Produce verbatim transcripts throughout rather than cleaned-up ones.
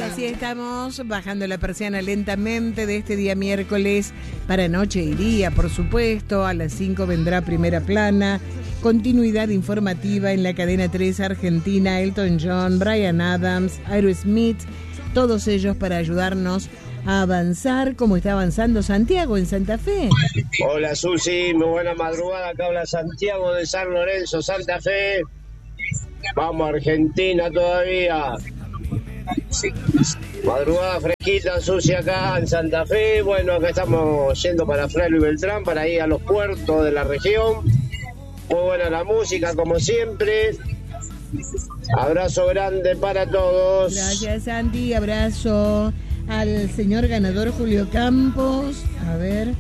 Así estamos, bajando la persiana lentamente de este día miércoles para noche y día, por supuesto. A las cinco vendrá Primera Plana, continuidad informativa en la cadena tres Argentina, Elton John, Bryan Adams, Aerosmith, todos ellos para ayudarnos a avanzar como está avanzando Santiago en Santa Fe. Hola Susi, muy buena madrugada, acá habla Santiago de San Lorenzo, Santa Fe. Vamos Argentina todavía. Madrugada fresquita, Susi, acá en Santa Fe. Bueno, acá estamos yendo para Flalo y Beltrán, para ir a los puertos de la región. Muy buena la música, como siempre. Abrazo grande para todos. Gracias, Santi. Abrazo al señor ganador Julio Campos. A ver,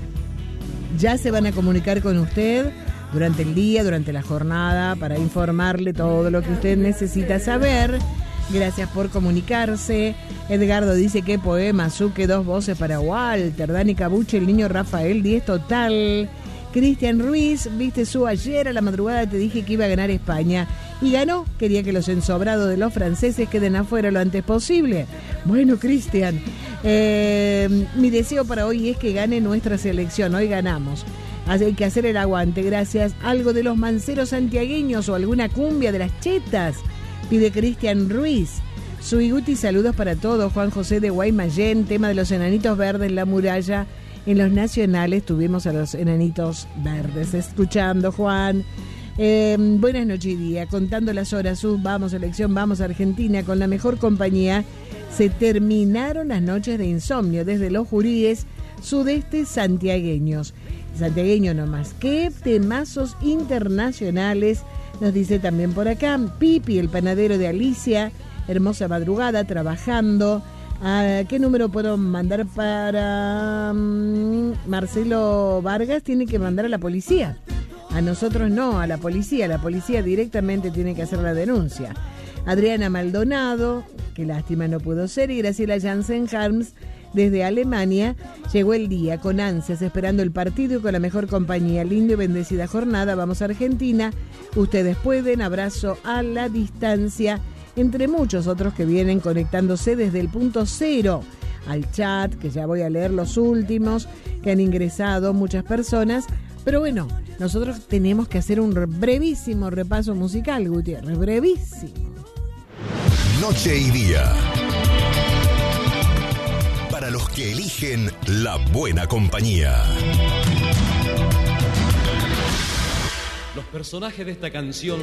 ya se van a comunicar con usted durante el día, durante la jornada, para informarle todo lo que usted necesita saber. Gracias por comunicarse. Edgardo dice que poema, Zucche, dos voces para Walter. Dani Cabuche, el niño Rafael, diez total. Cristian Ruiz, viste su ayer a la madrugada te dije que iba a ganar España. Y ganó, quería que los ensobrados de los franceses queden afuera lo antes posible. Bueno, Cristian, eh, mi deseo para hoy es que gane nuestra selección. Hoy ganamos. Hay que hacer el aguante, gracias. Algo de los manceros santiagueños o alguna cumbia de las chetas, pide Cristian Ruiz. Suiguti, saludos para todos. Juan José de Guaymallén, tema de los enanitos verdes, la muralla. En los nacionales tuvimos a los enanitos verdes. Escuchando, Juan. Eh, buenas noches y día. Contando las horas, uh, vamos selección, vamos Argentina con la mejor compañía. Se terminaron las noches de insomnio desde los Juríes, sudeste santiagueños. Santiagueño nomás. Qué temazos internacionales, nos dice también por acá. Pipi, el panadero de Alicia, hermosa madrugada, trabajando. ¿A qué número puedo mandar para um, Marcelo Vargas? Tiene que mandar a la policía. A nosotros no, a la policía. La policía directamente tiene que hacer la denuncia. Adriana Maldonado, qué lástima no pudo ser, y Graciela Jansen Harms, desde Alemania. Llegó el día con ansias, esperando el partido y con la mejor compañía. Linda y bendecida jornada. Vamos a Argentina. Ustedes pueden. Abrazo a la distancia. Entre muchos otros que vienen conectándose desde el punto cero al chat, que ya voy a leer los últimos que han ingresado muchas personas. Pero bueno, nosotros tenemos que hacer un brevísimo repaso musical, Gutiérrez, brevísimo. Noche y día. Para los que eligen la buena compañía. Los personajes de esta canción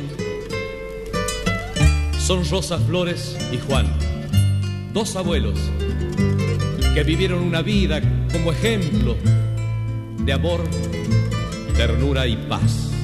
son Rosa Flores y Juan, dos abuelos que vivieron una vida como ejemplo de amor, ternura y paz.